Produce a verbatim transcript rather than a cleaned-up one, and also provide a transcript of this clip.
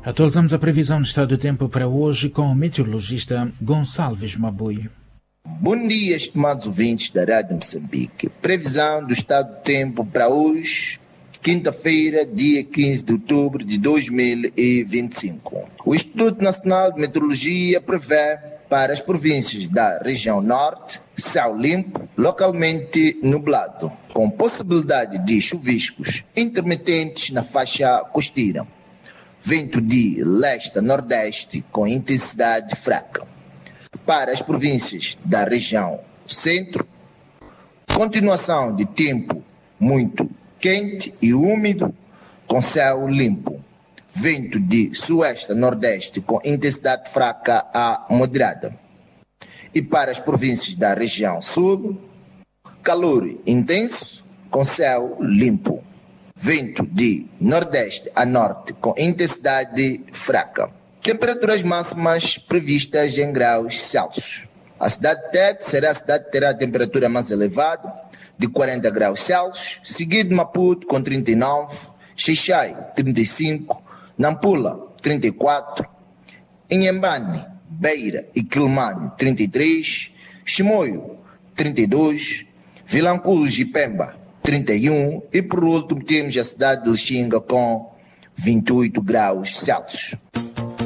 Atualizamos a previsão do estado do tempo para hoje com o meteorologista Gonçalves Mabui. Bom dia, estimados ouvintes da Rádio Moçambique. Previsão do estado do tempo para hoje, quinta-feira, dia quinze de outubro de dois mil e vinte e cinco. O Instituto Nacional de Meteorologia prevê para as províncias da região norte, céu limpo, localmente nublado, com possibilidade de chuviscos intermitentes na faixa costeira. Vento de leste a nordeste com intensidade fraca. Para as províncias da região centro, continuação de tempo muito quente e úmido, com céu limpo. Vento de sueste a nordeste com intensidade fraca a moderada. E para as províncias da região sul, calor intenso com céu limpo. Vento de nordeste a norte com intensidade fraca. Temperaturas máximas previstas em graus Celsius. A cidade de Tete será a cidade que terá a temperatura mais elevada, de quarenta graus Celsius, seguido de Maputo com trinta e nove, Xai-Xai trinta e cinco, Nampula trinta e quatro, Inhambane, Beira e Quilomane trinta e três, Chimoio trinta e dois, Vilanculos e Pemba trinta e um e por último temos a cidade de Lixinga com vinte e oito graus Celsius.